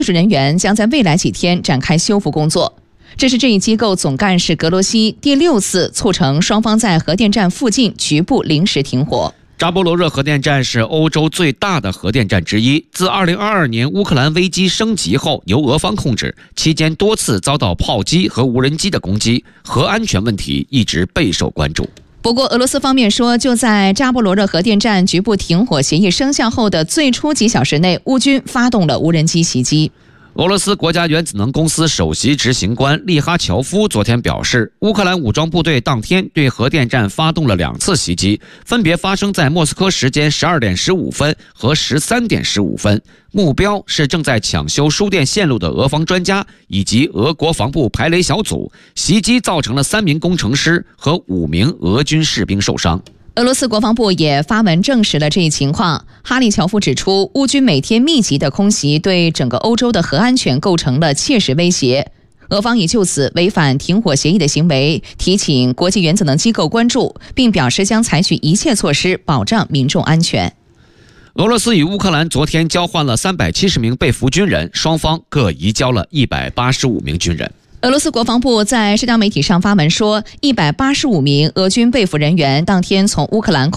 人员将在未来几天展开修复工作。这是这一机构总干事格罗西第6次促成双方在核电站附近局部临时停火。 扎波罗热核电站是欧洲最大的核电站之一。自2022年乌克兰危机升级后，由俄方控制，期间多次遭到炮击和无人机的攻击，核安全问题一直备受关注。 不过，俄罗斯方面说，就在扎波罗热核电站局部停火协议生效后的最初几小时内，乌军发动了无人机袭击。 俄罗斯国家原子能公司首席执行官利哈乔夫昨天表示，乌克兰武装部队当天对核电站发动了2次袭击，分别发生在莫斯科时间12点15分和13点15分。目标是正在抢修输电线路的俄方专家以及俄国防部排雷小组。袭击造成了3名工程师和5名俄军士兵受伤。 俄罗斯国防部也发文证实了这一情况。哈利乔夫指出，乌军每天密集的空袭对整个欧洲的核安全构成了切实威胁。俄方已就此违反停火协议的行为提请国际原子能机构关注，并表示将采取一切措施保障民众安全。 俄罗斯与乌克兰昨天交换了370名被俘军人，双方各移交了185名军人。 俄罗斯国防部在社交媒体上发文说，185名俄军被俘人员当天从乌克兰